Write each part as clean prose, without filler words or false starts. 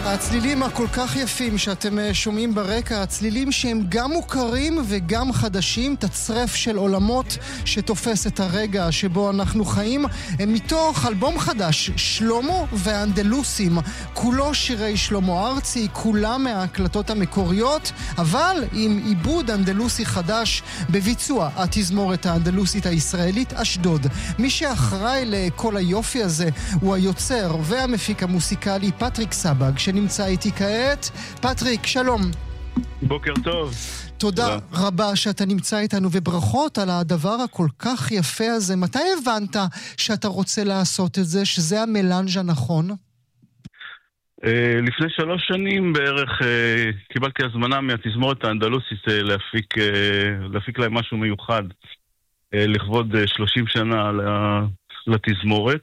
הצלילים הכל כך יפים שאתם שומעים ברקע, הצלילים שהם גם מוכרים וגם חדשים, תצרף של עולמות שתופס את הרגע שבו אנחנו חיים, הם מתוך אלבום חדש, שלמה והאנדלוסים, כולו שירי שלמה ארצי, כולם מההקלטות המקוריות, אבל עם עיבוד אנדלוסי חדש בביצוע התזמורת האנדלוסית הישראלית אשדוד. מי שאחראי לכל היופי הזה הוא היוצר והמפיק המוסיקלי פטריק סבג, שנמצא איתי כעת. פטריק, שלום. בוקר טוב. תודה רבה שאתה נמצא איתנו, וברכות על הדבר הכל כך יפה הזה. מתי הבנת שאתה רוצה לעשות את זה, שזה המלנג' הנכון? לפני 3 שנים בערך קיבלתי הזמנה מהתזמורת האנדלוסית להפיק להם משהו מיוחד לכבוד 30 שנה לתזמורת.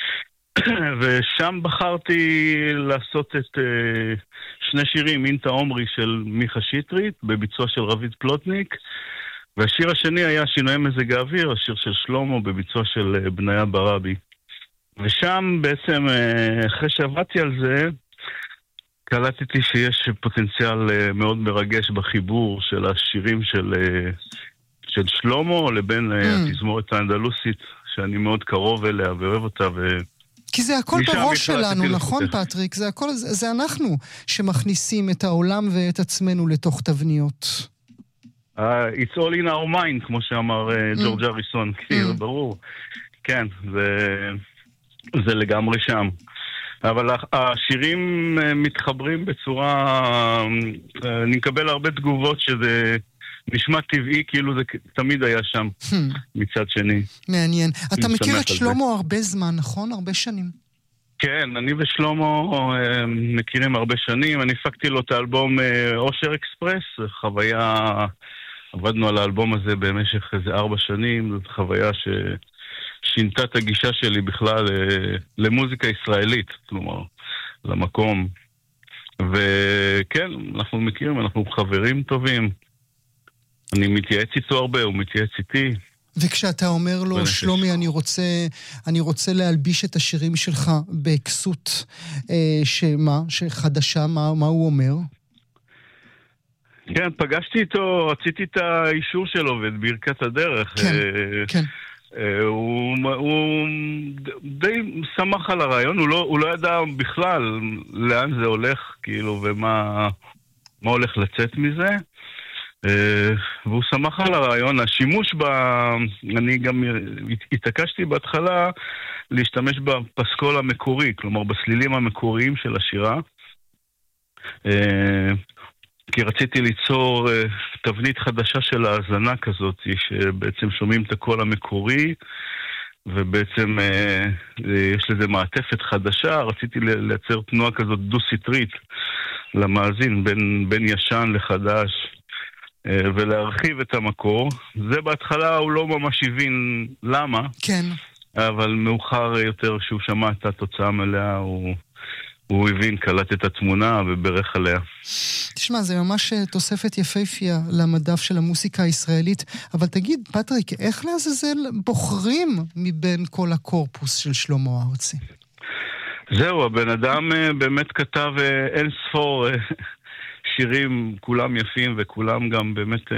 ושם בחרתי לעשות את 2 שירים, אינטה עומרי של מיכה שטרית, בביצוע של רביד פלוטניק, והשיר השני היה שינוי מזג האוויר, השיר של שלמה, בביצוע של בניה ברבי. ושם בעצם, אחרי שעבדתי על זה, קלטתי שיש פוטנציאל מאוד מרגש בחיבור של השירים של שלמה לבין התזמורת האנדלוסית, שאני מאוד קרוב אליה ואוהב אותה, כי זה הכל בראש שלנו, נכון פטריק? זה הכל, זה אנחנו שמכניסים את העולם ואת עצמנו לתוך תבניות. It's all in our mind, כמו שאמר ג'ורג' אריסון, זה ברור. כן, זה לגמרי שם. אבל השירים מתחברים בצורה, אני מקבל הרבה תגובות שזה נשמע טבעי, כאילו זה תמיד היה שם מצד שני. מעניין. אתה מכיר את שלמה הרבה זמן, נכון? הרבה שנים. כן, אני ושלמה מכירים הרבה שנים. אני הפקתי לו את האלבום אושר אקספרס, חוויה, עבדנו על האלבום הזה במשך איזה 4 שנים, זאת חוויה ששינתה את הגישה שלי בכלל למוזיקה ישראלית, כלומר, למקום. וכן, אנחנו מכירים, אנחנו חברים טובים. אני מתייעץ איתו הרבה, הוא מתייעץ איתי. וכשאתה אומר לו, שלומי, אני רוצה להלביש את השירים שלך באקסות, שחדשה, מה הוא אומר? כן, פגשתי איתו, רציתי את האישור שלו ואת ברכת הדרך. כן, כן. הוא די שמח על הרעיון, הוא לא ידע בכלל לאן זה הולך, כאילו, ומה הולך לצאת מזה. והוא שמח על הרעיון. השימוש אני גם התעקשתי בהתחלה להשתמש בפסקול המקורי, כלומר בסלילים המקוריים של השירה, כי רציתי ליצור תבנית חדשה של האזנה כזאת, שבעצם שומעים את הקול המקורי ובעצם יש לזה מעטפת חדשה. רציתי לייצר תנועה כזאת דו-סטרית למאזין, בין ישן לחדש, ולהרחיב את המקור. זה בהתחלה הוא לא ממש הבין למה. כן. אבל מאוחר יותר שהוא שמע את התוצאה המלאה, הוא הבין, קלט את התמונה וברך עליה. תשמע, זה ממש תוספת יפהפייה למדף של המוסיקה הישראלית, אבל תגיד, פטריק, איך לעזאזל בוחרים מבין כל הקורפוס של שלמה ארצי? זהו, הבן אדם באמת כתב אין ספור שירים, כולם יפים וכולם גם באמת